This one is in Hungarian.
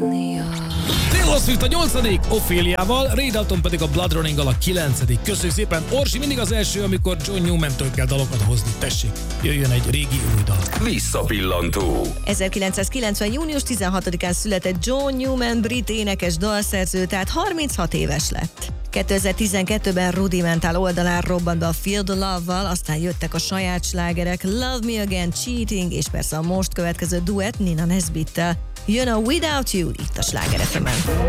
Taylor Swift a 8., Ophéliával, Ray Dalton pedig a Blood Running-gal a 9. Köszönjük szépen, Orsi mindig az első, amikor John Newman-től kell dalokat hozni. Tessék, jöjjön egy régi új dal. Visszapillantó. 1990. június 16-án született John Newman, brit énekes, dalszerző, tehát 36 éves lett. 2012-ben Rudimentál oldalán robbant be a Feel the Love-val, aztán jöttek a saját slágerek Love Me Again, Cheating, és persze a most következő duett Nina Nesbittel. Jön a Without You itt a Sláger FM-en.